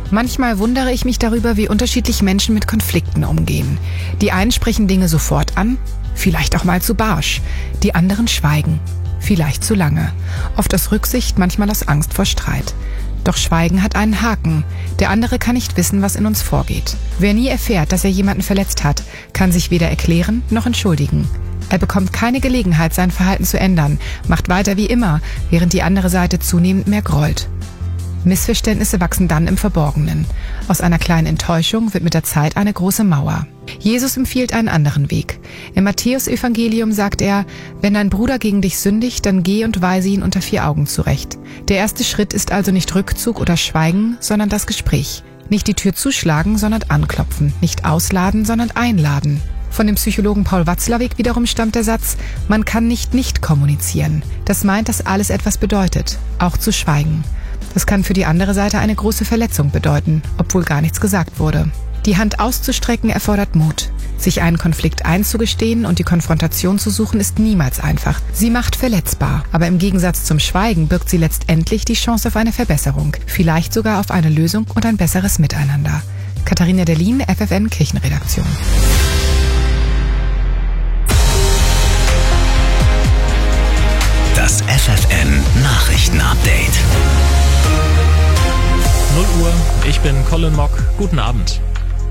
Manchmal wundere ich mich darüber, wie unterschiedlich Menschen mit Konflikten umgehen. Die einen sprechen Dinge sofort an, vielleicht auch mal zu barsch. Die anderen schweigen, vielleicht zu lange. Oft aus Rücksicht, manchmal aus Angst vor Streit. Doch Schweigen hat einen Haken. Der andere kann nicht wissen, was in uns vorgeht. Wer nie erfährt, dass er jemanden verletzt hat, kann sich weder erklären noch entschuldigen. Er bekommt keine Gelegenheit, sein Verhalten zu ändern, macht weiter wie immer, während die andere Seite zunehmend mehr grollt. Missverständnisse wachsen dann im Verborgenen. Aus einer kleinen Enttäuschung wird mit der Zeit eine große Mauer. Jesus empfiehlt einen anderen Weg. Im Matthäus-Evangelium sagt er, wenn dein Bruder gegen dich sündigt, dann geh und weise ihn unter 4 Augen zurecht. Der erste Schritt ist also nicht Rückzug oder Schweigen, sondern das Gespräch. Nicht die Tür zuschlagen, sondern anklopfen. Nicht ausladen, sondern einladen. Von dem Psychologen Paul Watzlawick wiederum stammt der Satz, man kann nicht kommunizieren. Das meint, dass alles etwas bedeutet, auch zu schweigen. Das kann für die andere Seite eine große Verletzung bedeuten, obwohl gar nichts gesagt wurde. Die Hand auszustrecken erfordert Mut. Sich einen Konflikt einzugestehen und die Konfrontation zu suchen, ist niemals einfach. Sie macht verletzbar, aber im Gegensatz zum Schweigen birgt sie letztendlich die Chance auf eine Verbesserung, vielleicht sogar auf eine Lösung und ein besseres Miteinander. Katharina Derlin, FFN Kirchenredaktion. Das FFN Nachrichtenupdate. 0 Uhr, ich bin Colin Mock. Guten Abend.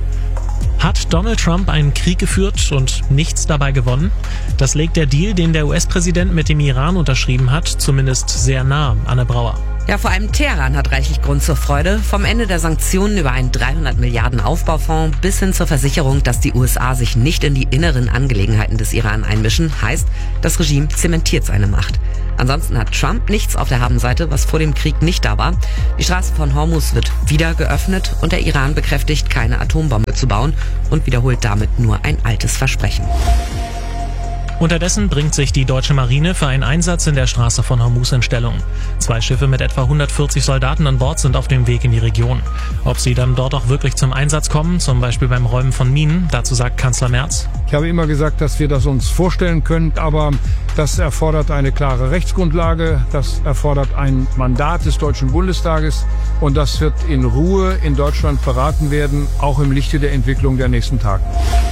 Hat Donald Trump einen Krieg geführt und nichts dabei gewonnen? Das legt der Deal, den der US-Präsident mit dem Iran unterschrieben hat, zumindest sehr nah. Anne Brauer. Ja, vor allem Teheran hat reichlich Grund zur Freude. Vom Ende der Sanktionen über einen 300 Milliarden Aufbaufonds bis hin zur Versicherung, dass die USA sich nicht in die inneren Angelegenheiten des Iran einmischen, heißt, das Regime zementiert seine Macht. Ansonsten hat Trump nichts auf der Habenseite, was vor dem Krieg nicht da war. Die Straße von Hormuz wird wieder geöffnet und der Iran bekräftigt, keine Atombombe zu bauen und wiederholt damit nur ein altes Versprechen. Unterdessen bringt sich die deutsche Marine für einen Einsatz in der Straße von Hormuz in Stellung. 2 Schiffe mit etwa 140 Soldaten an Bord sind auf dem Weg in die Region. Ob sie dann dort auch wirklich zum Einsatz kommen, zum Beispiel beim Räumen von Minen, dazu sagt Kanzler Merz: Ich habe immer gesagt, dass wir das uns vorstellen können, aber das erfordert eine klare Rechtsgrundlage, das erfordert ein Mandat des Deutschen Bundestages und das wird in Ruhe in Deutschland beraten werden, auch im Lichte der Entwicklung der nächsten Tage.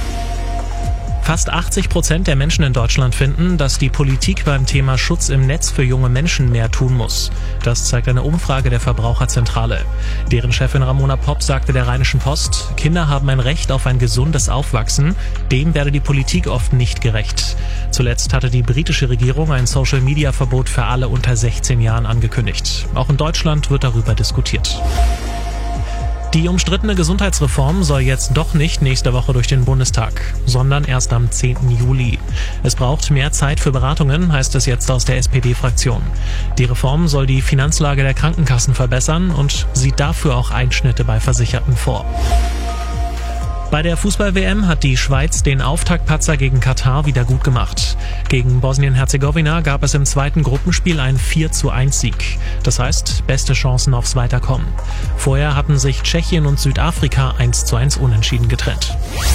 Fast 80% der Menschen in Deutschland finden, dass die Politik beim Thema Schutz im Netz für junge Menschen mehr tun muss. Das zeigt eine Umfrage der Verbraucherzentrale. Deren Chefin Ramona Popp sagte der Rheinischen Post, Kinder haben ein Recht auf ein gesundes Aufwachsen. Dem werde die Politik oft nicht gerecht. Zuletzt hatte die britische Regierung ein Social-Media-Verbot für alle unter 16 Jahren angekündigt. Auch in Deutschland wird darüber diskutiert. Die umstrittene Gesundheitsreform soll jetzt doch nicht nächste Woche durch den Bundestag, sondern erst am 10. Juli. Es braucht mehr Zeit für Beratungen, heißt es jetzt aus der SPD-Fraktion. Die Reform soll die Finanzlage der Krankenkassen verbessern und sieht dafür auch Einschnitte bei Versicherten vor. Bei der Fußball-WM hat die Schweiz den Auftaktpatzer gegen Katar wieder gut gemacht. Gegen Bosnien-Herzegowina gab es im zweiten Gruppenspiel einen 4:1-Sieg. Das heißt, beste Chancen aufs Weiterkommen. Vorher hatten sich Tschechien und Südafrika 1:1 unentschieden getrennt.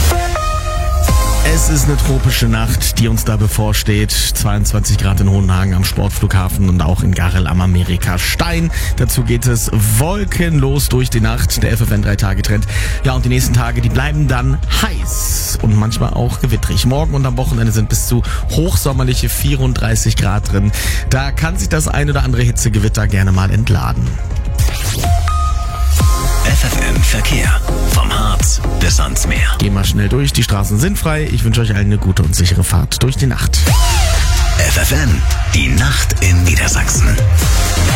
Es ist eine tropische Nacht, die uns da bevorsteht. 22 Grad in Hohenhagen am Sportflughafen und auch in Garrel am Amerika-Stein. Dazu geht es wolkenlos durch die Nacht. Der FFN 3-Tage-Trend. Ja, und die nächsten Tage, die bleiben dann heiß und manchmal auch gewittrig. Morgen und am Wochenende sind bis zu hochsommerliche 34 Grad drin. Da kann sich das ein oder andere Hitzegewitter gerne mal entladen. FFN Verkehr. Vom Harz bis ans Meer. Gehen wir schnell durch, die Straßen sind frei. Ich wünsche euch allen eine gute und sichere Fahrt durch die Nacht. FFN, die Nacht in Niedersachsen.